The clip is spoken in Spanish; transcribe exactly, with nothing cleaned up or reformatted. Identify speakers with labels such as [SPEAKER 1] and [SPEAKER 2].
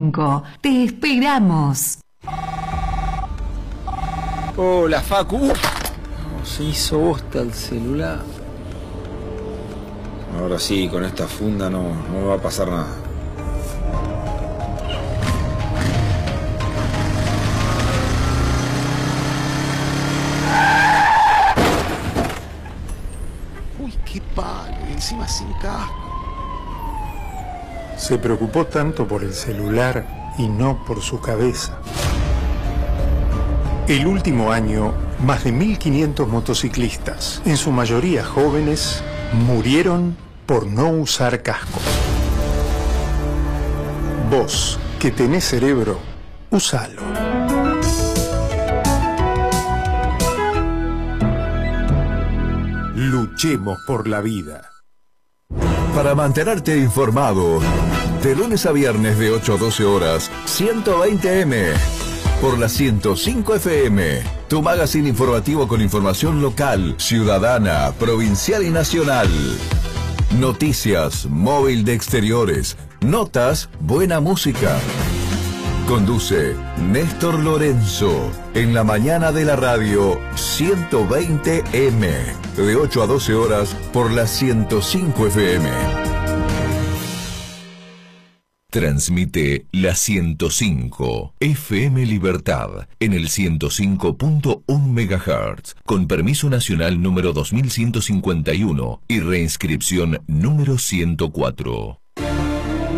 [SPEAKER 1] cinco. Te esperamos.
[SPEAKER 2] Hola, Facu. Uh, se hizo bosta el celular.
[SPEAKER 3] Ahora sí, con esta funda no, no me va a pasar nada.
[SPEAKER 4] Uy, qué palo, encima sin casco.
[SPEAKER 5] Se preocupó tanto por el celular y no por su cabeza. El último año, más de mil quinientos motociclistas, en su mayoría jóvenes, murieron por no usar casco. Vos, que tenés cerebro, usalo. Luchemos por la vida.
[SPEAKER 6] Para mantenerte informado, de lunes a viernes de ocho a doce horas, ciento veinte eme, por la ciento cinco efe eme, tu magazine informativo con información local, ciudadana, provincial y nacional. Noticias, móvil de exteriores, notas, buena música. Conduce Néstor Lorenzo, en la mañana de la radio ciento veinte eme, de ocho a doce horas por la ciento cinco efe eme. Transmite la ciento cinco efe eme Libertad en el ciento cinco punto uno megahertz con permiso nacional número dos mil ciento cincuenta y uno y reinscripción número ciento cuatro.